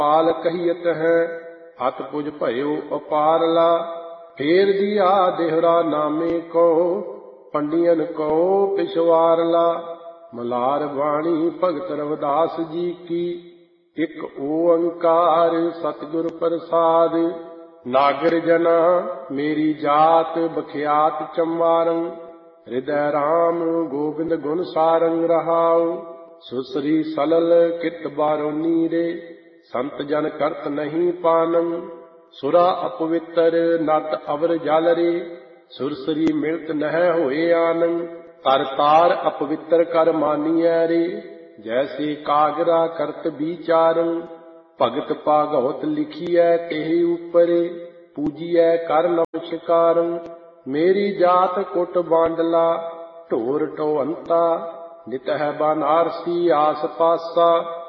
पाल कहियत है, अत पुज भयो अपारला। फेर दिया देहरा नामे को, पंडियन को पिछवारला। मलार बाणी भगत रविदास जी की, एक ओंकार सतगुर प्रसाद। नागर जना मेरी जात, बख्यात चमारं। हृदय राम गोविंद गुण सारंग रहाऊ। सुसरी सलल कित बारोनी रे, संत जन करत नहीं पानं। सुरा अपवित्र नत अवर जल रे, सुरसरी मिलत नह होए आनंद। तर तार अपवित्र कर मानिया रे, जैसे कागरा करत विचारं। भगत भागवत लिखिए तेहि ऊपर, पूजिए कर नमस्कारं। मेरी जात कुट बांडला, ढोर ढोअंता। नित है बनारसी आस पासा,